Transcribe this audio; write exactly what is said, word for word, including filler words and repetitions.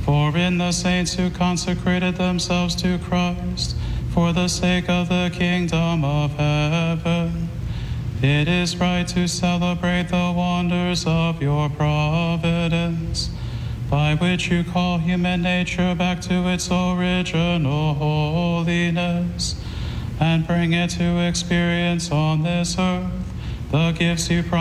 For in the saints who consecrated themselves to Christ for the sake of the kingdom of heaven, it is right to celebrate the wonders of your providence, by which you call human nature back to its original holiness, and bring it to experience on this earth the gifts you promised